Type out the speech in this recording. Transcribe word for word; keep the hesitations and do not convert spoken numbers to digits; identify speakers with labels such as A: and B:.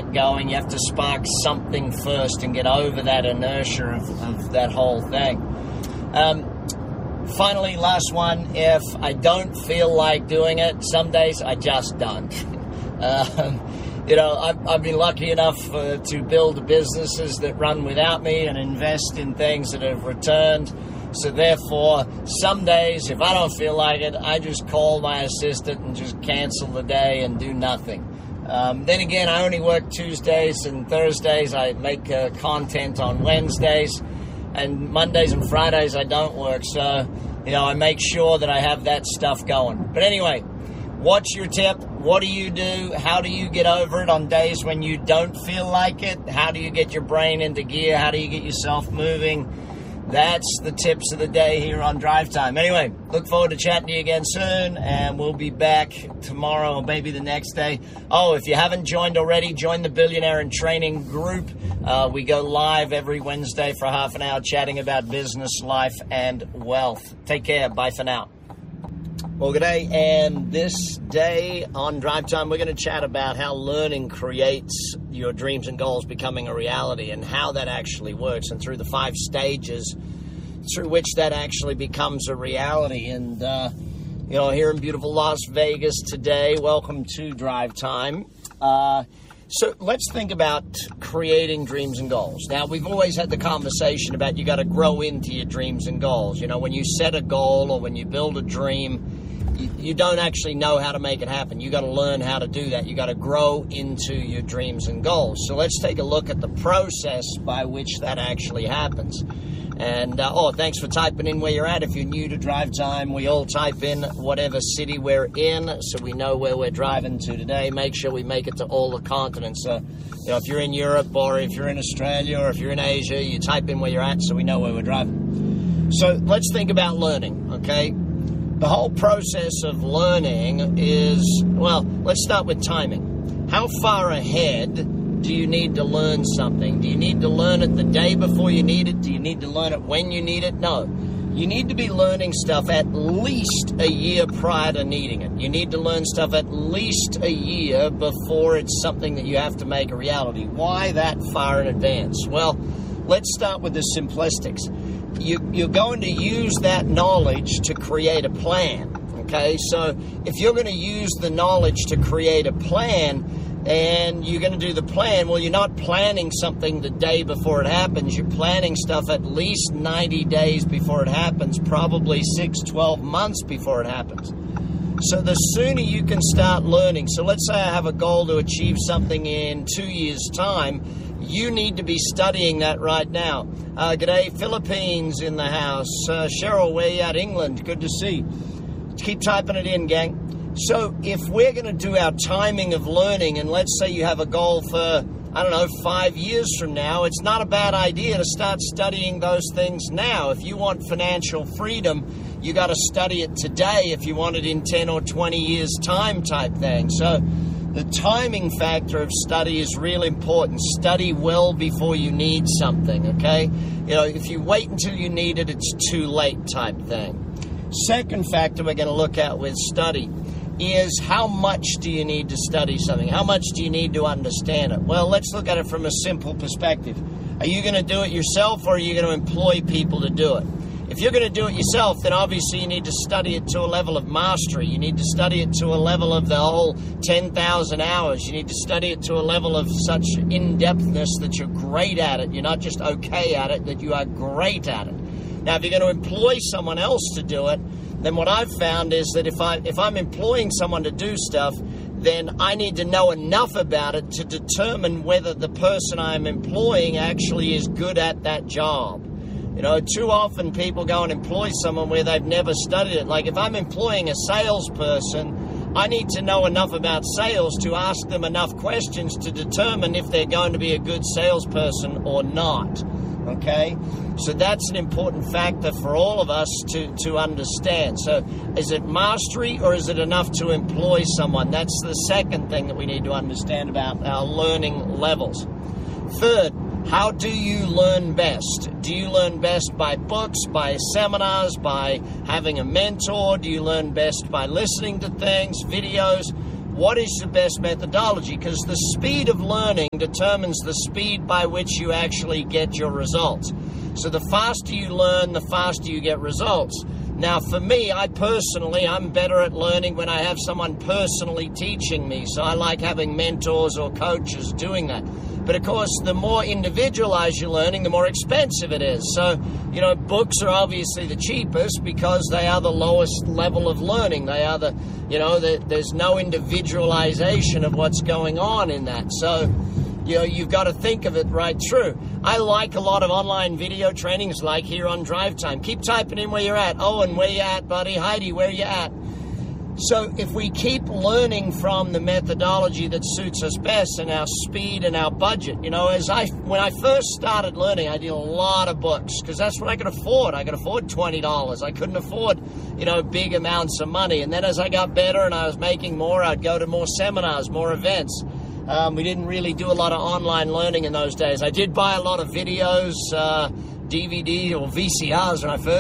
A: get going. You have to spark something first and get over that inertia of, of that whole thing. Um, finally, last one, if I don't feel like doing it, some days I just don't. um, you know, I've, I've been lucky enough uh, to build businesses that run without me and invest in things that have returned. So therefore, some days, if I don't feel like it, I just call my assistant and just cancel the day and do nothing. Um, then again, I only work Tuesdays and Thursdays. I make uh, content on Wednesdays. And Mondays and Fridays, I don't work. So, you know, I make sure that I have that stuff going. But anyway, what's your tip? What do you do? How do you get over it on days when you don't feel like it? How do you get your brain into gear? How do you get yourself moving? That's the tips of the day here on Drive Time. Anyway, look forward to chatting to you again soon, and we'll be back tomorrow or maybe the next day. Oh, if you haven't joined already, join the Billionaire in Training group. Uh, we go live every Wednesday for half an hour chatting about business, life, and wealth. Take care. Bye for now. Well, good day, and this day on Drive Time, we're going to chat about how learning creates your dreams and goals becoming a reality and how that actually works, and through the five stages through which that actually becomes a reality. And, uh, you know, here in beautiful Las Vegas today, welcome to Drive Time. Uh, so let's think about creating dreams and goals. Now, we've always had the conversation about you got to grow into your dreams and goals. You know, when you set a goal or when you build a dream, you don't actually know how to make it happen. You got to learn how to do that. You got to grow into your dreams and goals. So let's take a look at the process by which that actually happens. And, uh, oh, thanks for typing in where you're at. If you're new to Drive Time, we all type in whatever city we're in so we know where we're driving to today. Make sure we make it to all the continents. So, you know, if you're in Europe or if you're in Australia or if you're in Asia, you type in where you're at so we know where we're driving. So let's think about learning, okay? The whole process of learning is, well, let's start with timing. How far ahead do you need to learn something? Do you need to learn it the day before you need it? Do you need to learn it when you need it? No. You need to be learning stuff at least a year prior to needing it. You need to learn stuff at least a year before it's something that you have to make a reality. Why that far in advance? Well, let's start with the simplistics. You, you're going to use that knowledge to create a plan, okay? So if you're going to use the knowledge to create a plan and you're going to do the plan, well, you're not planning something the day before it happens. You're planning stuff at least ninety days before it happens, probably six, twelve months before it happens. So the sooner you can start learning, so let's say I have a goal to achieve something in two years' time, you need to be studying that right now. Uh, g'day, Philippines in the house. Uh, Cheryl, where you at? England. Good to see. Keep typing it in, gang. So if we're going to do our timing of learning, and let's say you have a goal for, I don't know, five years from now, it's not a bad idea to start studying those things now. If you want financial freedom, you got to study it today if you want it in ten or twenty years' time type thing. So the timing factor of study is real important. Study well before you need something, okay? You know, if you wait until you need it, it's too late type thing. Second factor we're going to look at with study is how much do you need to study something? How much do you need to understand it? Well, let's look at it from a simple perspective. Are you going to do it yourself or are you going to employ people to do it? If you're going to do it yourself, then obviously you need to study it to a level of mastery. You need to study it to a level of the whole ten thousand hours. You need to study it to a level of such in-depthness that you're great at it. You're not just okay at it, that you are great at it. Now, if you're going to employ someone else to do it, then what I've found is that if, I, if I'm employing someone to do stuff, then I need to know enough about it to determine whether the person I'm employing actually is good at that job. You know, too often people go and employ someone where they've never studied it. Like if I'm employing a salesperson, I need to know enough about sales to ask them enough questions to determine if they're going to be a good salesperson or not. Okay? So that's an important factor for all of us to, to understand. So is it mastery or is it enough to employ someone? That's the second thing that we need to understand about our learning levels. Third, how do you learn best? Do you learn best by books, by seminars, by having a mentor? Do you learn best by listening to things, videos? what is the best methodology? Because the speed of learning determines the speed by which you actually get your results. So the faster you learn, the faster you get results. Now, for me, I personally, I'm better at learning when I have someone personally teaching me. So I like having mentors or coaches doing that. But of course, the more individualized you're learning, the more expensive it is. So, you know, books are obviously the cheapest because they are the lowest level of learning. They are the, you know, the, there's no individualization of what's going on in that. So, you know, you've got to think of it right through. I like a lot of online video trainings like here on Drive Time. Keep typing in where you're at. Owen, where you at, buddy? Heidi, where you at? So if we keep learning from the methodology that suits us best and our speed and our budget, you know, as I, when I first started learning, I did a lot of books because that's what I could afford. I could afford twenty dollars. I couldn't afford, you know, big amounts of money. And then as I got better and I was making more, I'd go to more seminars, more events. Um, we didn't really do a lot of online learning in those days. I did buy a lot of videos, uh, D V D or V C Rs when I first